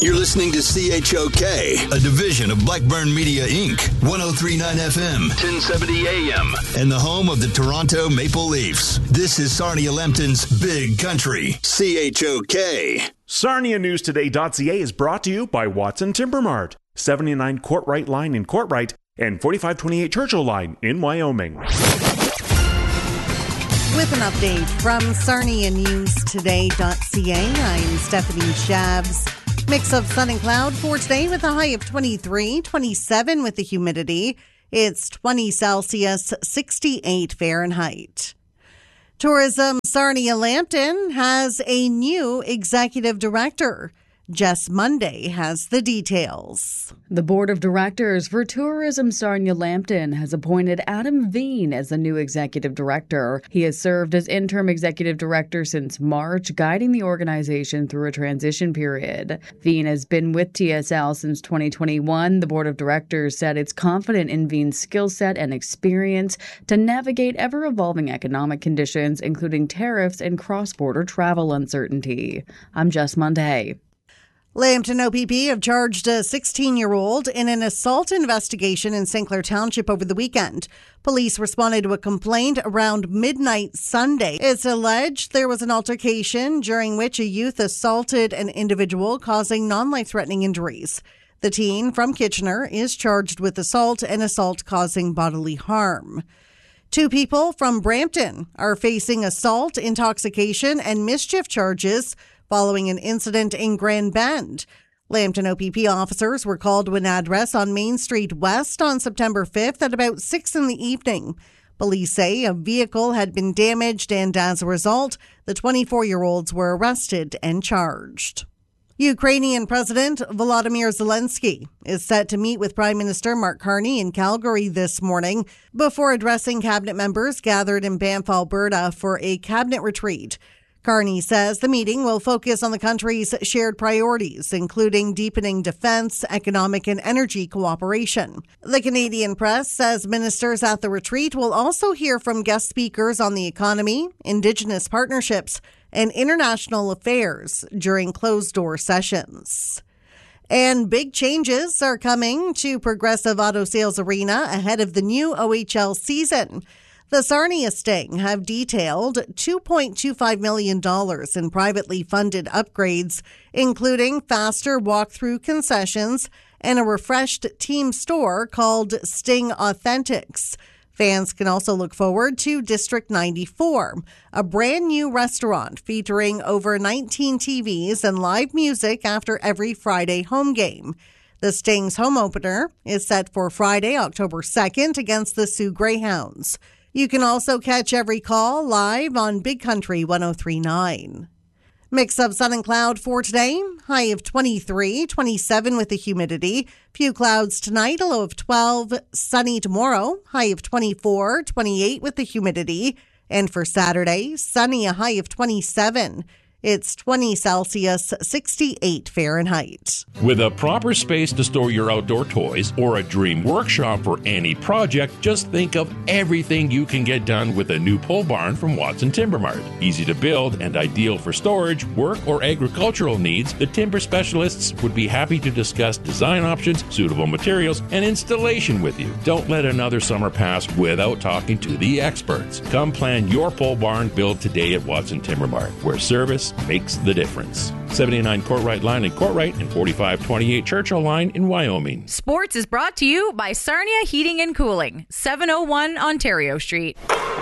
You're listening to CHOK, a division of Blackburn Media Inc., 103.9 FM, 1070 AM, and the home of the Toronto Maple Leafs. This is Sarnia Lambton's Big Country, CHOK. SarniaNewsToday.ca is brought to you by Watson Timber Mart, 79 Courtright Line in Courtright, and 4528 Churchill Line in Wyoming. With an update from SarniaNewsToday.ca, I'm Stephanie Shabs. Mix of sun and cloud for today with a high of 23, 27 with the humidity. It's 20 Celsius, 68 Fahrenheit. Tourism Sarnia Lambton has a new executive director. Jess Monday has the details. The board of directors for Tourism Sarnia Lambton has appointed Adam Veen as the new executive director. He has served as interim executive director since March, guiding the organization through a transition period. Veen has been with TSL since 2021. The board of directors said it's confident in Veen's skill set and experience to navigate ever-evolving economic conditions, including tariffs and cross-border travel uncertainty. I'm Jess Monday. Lambton OPP have charged a 16-year-old in an assault investigation in St. Clair Township over the weekend. Police responded to a complaint around midnight Sunday. It's alleged there was an altercation during which a youth assaulted an individual, causing non-life-threatening injuries. The teen from Kitchener is charged with assault and assault causing bodily harm. 2 people from Brampton are facing assault, intoxication, and mischief charges following an incident in Grand Bend. Lambton OPP officers were called to an address on Main Street West on September 5th at about 6 in the evening. Police say a vehicle had been damaged, and as a result, the 24-year-olds were arrested and charged. Ukrainian President Volodymyr Zelensky is set to meet with Prime Minister Mark Carney in Calgary this morning before addressing cabinet members gathered in Banff, Alberta for a cabinet retreat. Carney says the meeting will focus on the country's shared priorities, including deepening defense, economic, and energy cooperation. The Canadian press says ministers at the retreat will also hear from guest speakers on the economy, Indigenous partnerships, and international affairs during closed-door sessions. And big changes are coming to Progressive Auto Sales Arena ahead of the new OHL season. The Sarnia Sting have detailed $2.25 million in privately funded upgrades, including faster walk-through concessions and a refreshed team store called Sting Authentics. Fans can also look forward to District 94, a brand new restaurant featuring over 19 TVs and live music after every Friday home game. The Sting's home opener is set for Friday, October 2nd against the Sioux Greyhounds. You can also catch every call live on Big Country 103.9. Mix of sun and cloud for today. High of 23, 27 with the humidity. Few clouds tonight, a low of 12. Sunny tomorrow, high of 24, 28 with the humidity. And for Saturday, sunny, a high of 27. It's 20 Celsius, 68 Fahrenheit. With a proper space to store your outdoor toys or a dream workshop for any project, just think of everything you can get done with a new pole barn from Watson Timber Mart. Easy to build and ideal for storage, work, or agricultural needs, the timber specialists would be happy to discuss design options, suitable materials, and installation with you. Don't let another summer pass without talking to the experts. Come plan your pole barn build today at Watson Timber Mart, where service makes the difference. 79 Courtright Line in Courtright and 4528 Churchill Line in Wyoming. Sports is brought to you by Sarnia Heating and Cooling, 701 Ontario Street.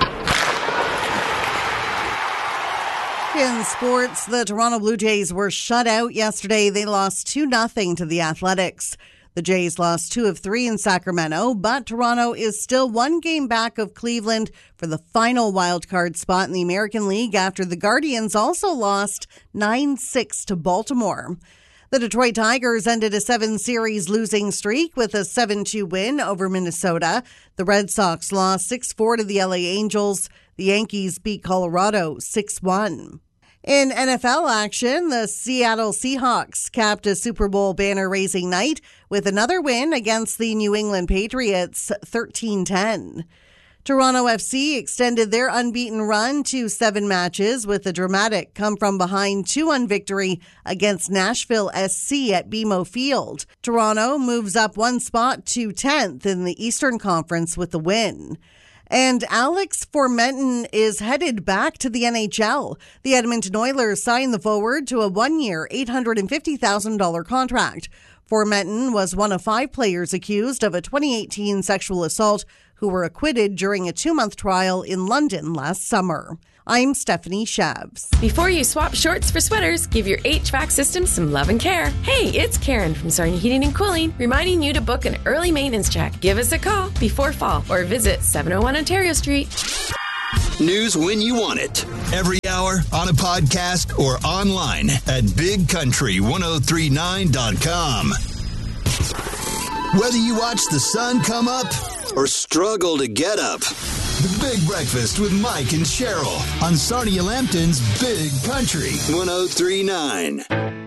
In sports, the Toronto Blue Jays were shut out yesterday. They lost 2-0 to the Athletics. The Jays lost 2 of 3 in Sacramento, but Toronto is still 1 game back of Cleveland for the final wildcard spot in the American League after the Guardians also lost 9-6 to Baltimore. The Detroit Tigers ended a 7-series losing streak with a 7-2 win over Minnesota. The Red Sox lost 6-4 to the LA Angels. The Yankees beat Colorado 6-1. In NFL action, the Seattle Seahawks capped a Super Bowl banner-raising night with another win against the New England Patriots, 13-10. Toronto FC extended their unbeaten run to 7 matches with a dramatic come-from-behind 2-1 victory against Nashville SC at BMO Field. Toronto moves up 1 spot to 10th in the Eastern Conference with the win. And Alex Formenton is headed back to the NHL. The Edmonton Oilers signed the forward to a 1-year, $850,000 contract. Formenton was one of 5 players accused of a 2018 sexual assault who were acquitted during a 2-month trial in London last summer. I'm Stephanie Shabs. Before you swap shorts for sweaters, give your HVAC system some love and care. Hey, it's Karen from Sarnia Heating and Cooling, reminding you to book an early maintenance check. Give us a call before fall or visit 701 Ontario Street. News when you want it. Every hour on a podcast or online at bigcountry1039.com. Whether you watch the sun come up or struggle to get up, The Big Breakfast with Mike and Cheryl on Sarnia Lambton's Big Country 1039.